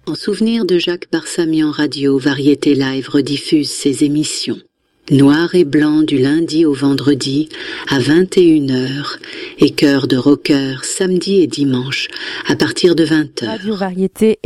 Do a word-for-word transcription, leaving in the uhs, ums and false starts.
En souvenir de Jacques Barsamian, Radio Variété Live rediffuse ses émissions. Noir et blanc du lundi au vendredi à vingt et une heures et Cœur de rocker samedi et dimanche à partir de vingt heures. Radio Variété